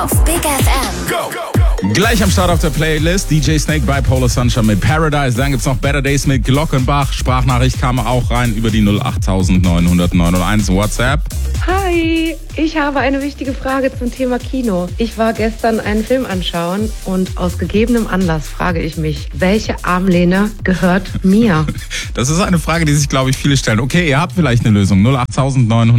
auf Big FM. Go! Gleich am Start auf der Playlist DJ Snake Bipolar Sunshine mit Paradise. Dann gibt's noch Better Days mit Glockenbach. Sprachnachricht kam auch rein über die 08900 WhatsApp. Hi, ich habe eine wichtige Frage zum Thema Kino. Ich war gestern einen Film anschauen und aus gegebenem Anlass frage ich mich, welche Armlehne gehört mir? Das ist eine Frage, die sich, glaube ich, viele stellen. Okay, ihr habt vielleicht eine Lösung. 08900